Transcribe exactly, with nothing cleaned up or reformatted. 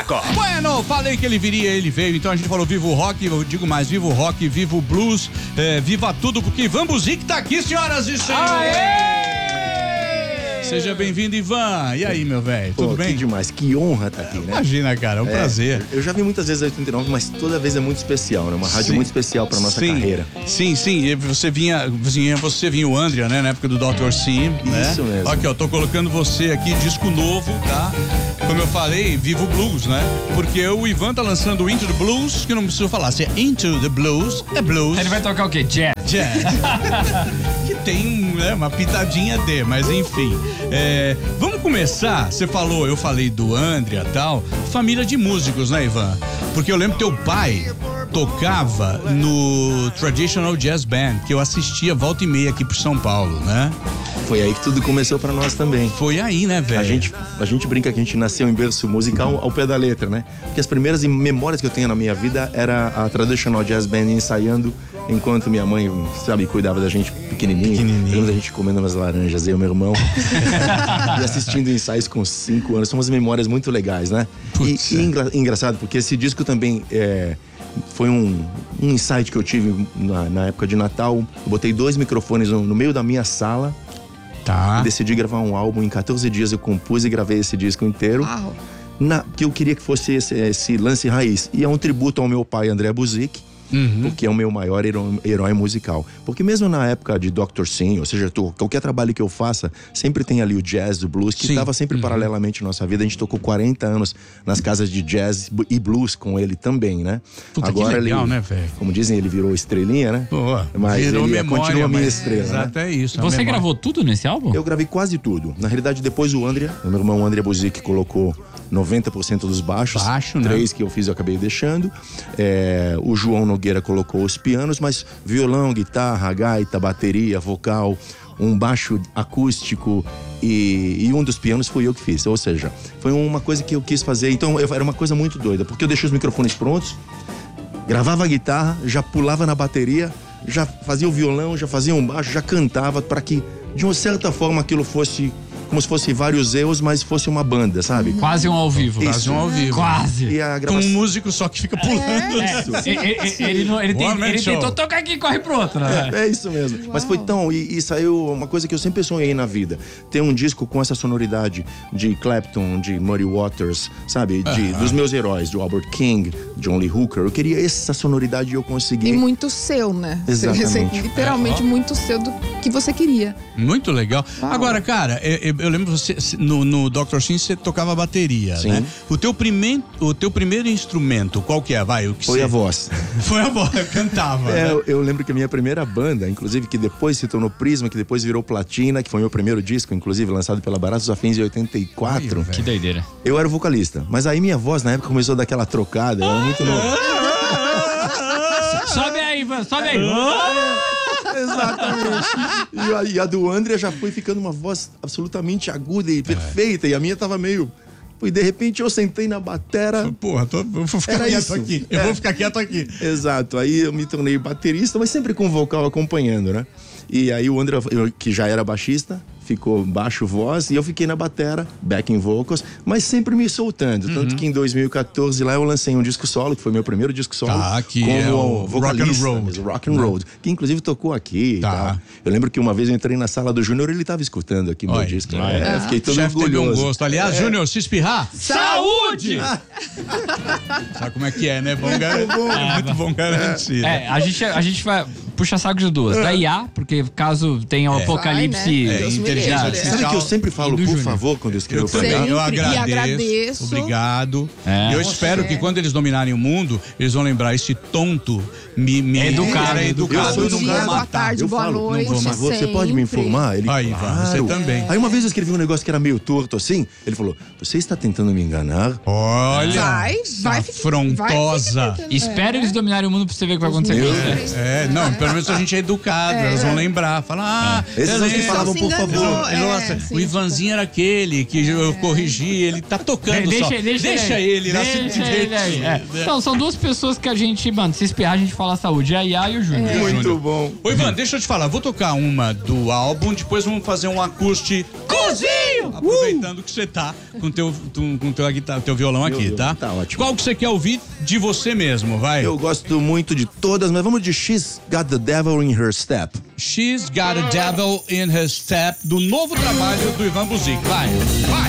Tiago. Bueno, falei que ele viria, ele veio. Então a gente falou viva o rock, eu digo mais, viva o rock, viva o blues, é, viva tudo, porque Ivan Buzik tá aqui, senhoras e senhores. Aê! Seja bem-vindo, Ivan. E aí, meu velho, tudo Pô, bem? Que demais, que honra estar tá aqui, né? Imagina, cara, é um é, prazer. Eu já vi muitas vezes a oitenta e nove, mas toda vez é muito especial, né? Uma rádio sim. muito especial pra nossa sim. carreira. Sim, sim, e você vinha, vinha, você vinha o Andrea, né? Na época do doutor Sim, né? Isso mesmo. Aqui, ó, tô colocando você aqui, disco novo, tá? Como eu falei, viva o blues, né? Porque o Ivan tá lançando o Into the Blues, que não preciso falar, se é Into the Blues, é blues. Ele vai tocar o quê? Jazz? Jazz. Que tem, né, uma pitadinha de, mas enfim. É, vamos começar, você falou, eu falei do Andrea e tal, família de músicos, né, Ivan? Porque eu lembro que teu pai tocava no Traditional Jazz Band, que eu assistia volta e meia aqui pro São Paulo, né? Foi aí que tudo começou pra nós também. Foi aí, né, velho? A gente, a gente brinca que a gente nasceu em berço musical ao pé da letra, né? Porque as primeiras memórias que eu tenho na minha vida era a Traditional Jazz Band ensaiando enquanto minha mãe, sabe, cuidava da gente pequenininho. Pequenininho. Lembro da gente comendo umas laranjas, eu e meu irmão. E assistindo ensaios com cinco anos. São umas memórias muito legais, né? Putz, e, e engra, engraçado, porque esse disco também é... Foi um, um insight que eu tive na, na época de Natal. Eu botei dois microfones no, no meio da minha sala. Tá. E decidi gravar um álbum. Em quatorze dias eu compus e gravei esse disco inteiro. Uau. Na, que eu queria que fosse esse, esse lance raiz. E é um tributo ao meu pai, André Buzik. Uhum. Porque é o meu maior herói, herói musical. Porque mesmo na época de doutor Sim, ou seja, tô, qualquer trabalho que eu faça, sempre tem ali o jazz, o blues, que estava sempre uhum. paralelamente na nossa vida. A gente tocou quarenta anos nas casas de jazz e blues com ele também, né? Puta, agora que legal, ele, né, velho? Como dizem, ele virou estrelinha, né? Pô, mas virou ele memória, continua a minha mas... estrela. Exato, né? é isso. Você gravou tudo nesse álbum? Eu gravei quase tudo. Na realidade, depois o Andrea, o meu irmão Andrea Buzik, colocou noventa por cento dos baixos. Baixo, né? Três que eu fiz eu acabei deixando. É, o João Nogueira colocou os pianos, mas violão, guitarra, gaita, bateria, vocal, um baixo acústico e, e um dos pianos fui eu que fiz. Ou seja, foi uma coisa que eu quis fazer. Então eu, era uma coisa muito doida, porque eu deixei os microfones prontos, gravava a guitarra, já pulava na bateria, já fazia o violão, já fazia um baixo, já cantava, para que de uma certa forma aquilo fosse como se fosse vários erros, mas fosse uma banda, sabe? Quase um ao vivo. Isso. Quase um ao vivo. Quase. E a gravação... Com um músico só que fica pulando. É. É. Ele, ele, não, ele, tem, ele tentou tocar aqui e corre pro outro, né? É, é isso mesmo. Uau. Mas foi tão... E, e saiu uma coisa que eu sempre sonhei na vida. Ter um disco com essa sonoridade de Clapton, de Muddy Waters, sabe? De, uh-huh. Dos meus heróis, do Albert King, John Lee Hooker. Eu queria essa sonoridade e eu consegui. E muito seu, né? Exatamente. Você, literalmente é, muito seu do que você queria. Muito legal. Uau. Agora, cara, eu, eu lembro você... No, no doutor Sim você tocava bateria, Sim. né? O teu, primeir, o teu primeiro instrumento, qual que é? Vai, o que Foi cê... a voz. Foi a voz, eu cantava. É, né? eu, eu lembro que a minha primeira banda, inclusive, que depois se tornou Prisma, que depois virou Platina, que foi meu primeiro disco, inclusive, lançado pela Baratos Afins em oitenta e quatro. Ai, que doideira. Eu era o vocalista, mas aí minha voz na época começou a dar aquela trocada, eu era muito novo. Sobe aí, Ivan, sobe aí. Exatamente. E a, e a do Andrea já foi ficando uma voz absolutamente aguda e perfeita. É. E a minha tava meio... E de repente eu sentei na batera. Porra, tô, eu vou ficar Era quieto isso. aqui. Eu é. vou ficar quieto aqui. Exato. Aí eu me tornei baterista, mas sempre com vocal acompanhando, né? E aí o Andrea, eu, que já era baixista, ficou baixo voz e eu fiquei na batera, backing vocals, mas sempre me soltando. Uhum. Tanto que em dois mil e quatorze lá eu lancei um disco solo, que foi meu primeiro disco solo. Tá, que como é o vocalista, Rock and Roll. Rock and Roll, que inclusive tocou aqui. Tá. Tá. Eu lembro que uma vez eu entrei na sala do Júnior, ele tava escutando aqui meu Oi. disco. É, é, fiquei todo chefe teve orgulhoso. um gosto. Aliás, é. Júnior, se espirrar, saúde! Sabe como é que é, né? Bom, gar... bom, é, muito bom garantir. É, a gente, a gente vai puxar saco de duas. Da I A, porque caso tenha um é. apocalipse... Vai, né? É, inteligência artificial. Sabe que eu sempre falo, por favor, quando eu escrevo pra mim? Eu agradeço. agradeço. Obrigado. É. E eu espero é. que quando eles dominarem o mundo, eles vão lembrar esse tonto me, me é educado, era educado, eu não dia, vou boa matar. tarde, eu boa falo, noite, não vou, mas você pode me informar? Ele, Aí, Ivan, você também. Aí uma vez eu escrevi um negócio que era meio torto assim, ele falou, você está tentando me enganar? Olha, vai, vai, afrontosa. vai Espera é. eles dominarem o mundo pra você ver o que vai acontecer com você. É, não, pelo menos a gente é educado, é. elas vão lembrar, falar, ah, é. Esses são os que falavam, por favor. É, Nossa, sim, o Ivanzinho era aquele que eu corrigi, ele tá tocando deixa, só. Deixa, deixa ele, deixa ele, deixa ele aí. É. Então, são duas pessoas que a gente, mano, se espirrar a gente fala saúde, a Iá e o Júnior. É. Muito bom. Ô Ivan, deixa eu te falar, vou tocar uma do álbum, depois vamos fazer um acústico Brasil! Aproveitando que você tá com teu, tu, com teu, guitarra, teu violão aqui, violão, tá? tá ótimo. Qual que você quer ouvir de você mesmo, vai? Eu gosto muito de todas, mas vamos de She's Got the Devil in Her Step. She's Got a Devil in Her Step, do novo trabalho do Ivan Buzik. Vai, vai!